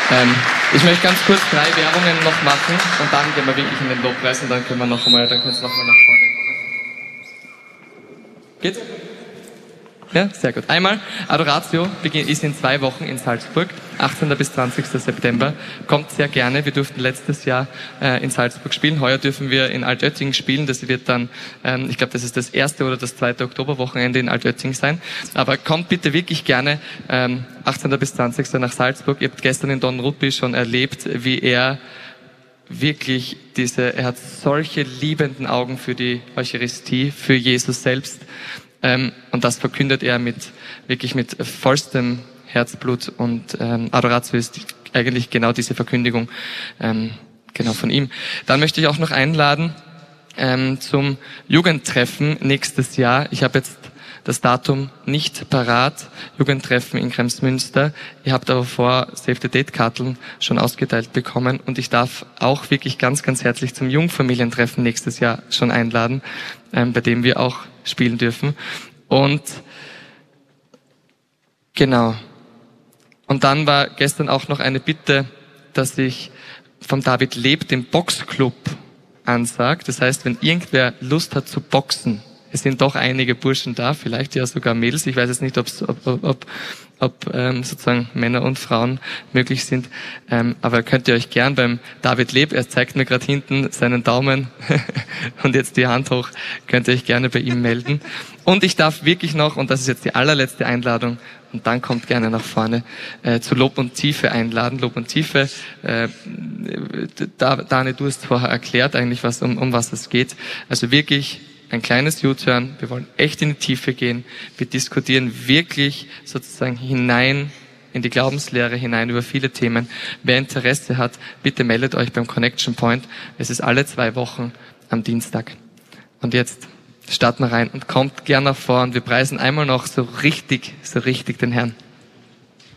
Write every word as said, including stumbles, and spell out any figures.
Ähm, ich möchte ganz kurz drei Werbungen noch machen und dann gehen wir wirklich in den Lobpreis und dann können wir noch einmal, dann können Sie noch mal nach vorne kommen. Geht's? Ja, sehr gut. Einmal, Adoratio beginnt, ist in zwei Wochen in Salzburg, achtzehnten bis zwanzigsten September. Kommt sehr gerne. Wir durften letztes Jahr äh, in Salzburg spielen. Heuer dürfen wir in Altötting spielen. Das wird dann, ähm, ich glaube, das ist das erste oder das zweite Oktoberwochenende in Altötting sein. Aber kommt bitte wirklich gerne ähm, achtzehnten bis zwanzigsten nach Salzburg. Ihr habt gestern in Don Ruppi schon erlebt, wie er wirklich diese, er hat solche liebenden Augen für die Eucharistie, für Jesus selbst. Ähm, und das verkündet er mit wirklich mit vollstem Herzblut und ähm, Adoratio ist eigentlich genau diese Verkündigung ähm, genau von ihm. Dann möchte ich auch noch einladen ähm, zum Jugendtreffen nächstes Jahr. Ich habe jetzt das Datum nicht parat, Jugendtreffen in Kremsmünster. Ihr habt aber vor Save the Date-Karteln schon ausgeteilt bekommen und ich darf auch wirklich ganz, ganz herzlich zum Jungfamilientreffen nächstes Jahr schon einladen, ähm, bei dem wir auch spielen dürfen. Und genau. Und dann war gestern auch noch eine Bitte, dass ich vom David lebt den Boxclub ansage. Das heißt, wenn irgendwer Lust hat zu boxen, es sind doch einige Burschen da, vielleicht ja sogar Mädels. Ich weiß jetzt nicht, ob's, ob, ob, ob, ob ähm, sozusagen Männer und Frauen möglich sind. Ähm, aber könnt ihr euch gern beim David Leb, er zeigt mir gerade hinten seinen Daumen und jetzt die Hand hoch, könnt ihr euch gerne bei ihm melden. Und ich darf wirklich noch, und das ist jetzt die allerletzte Einladung, und dann kommt gerne nach vorne, äh, zu Lob und Tiefe einladen. Lob und Tiefe, äh, da, Dani, du hast vorher erklärt eigentlich, was um, um was es geht. Also wirklich ein kleines U-Turn, wir wollen echt in die Tiefe gehen, wir diskutieren wirklich sozusagen hinein in die Glaubenslehre, hinein über viele Themen. Wer Interesse hat, bitte meldet euch beim Connection Point. Es ist alle zwei Wochen am Dienstag. Und jetzt starten wir rein und kommt gern nach vorn. Wir preisen einmal noch so richtig, so richtig den Herrn.